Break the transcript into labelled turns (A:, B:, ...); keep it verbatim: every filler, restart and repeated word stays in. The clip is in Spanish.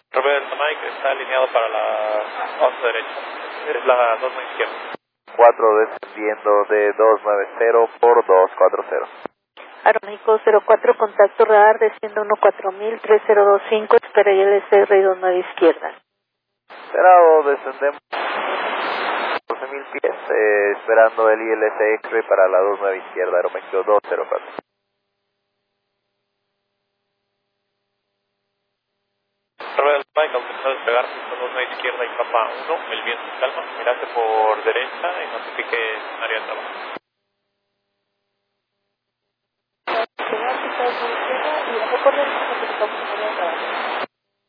A: Roberto Mike está alineado para la once derecha. Es la dos nueve izquierda.
B: cuatro descendiendo de dos nueve cero por dos cuatro cero.
C: Aeroméxico cero cuatro, contacto radar, desciendo uno cuatro mil, tres cero dos cinco, espera I L S R dos nueve izquierda.
B: Esperado, descendemos doce mil pies, eh, esperando el I L S X para la dos nueve izquierda, Aeroméxico dos cero cuatro.
A: Roberto Mike, autorizado a despegar, dos nueve izquierda y capa uno, el viento calma, mirase por derecha y notifique área de trabajo.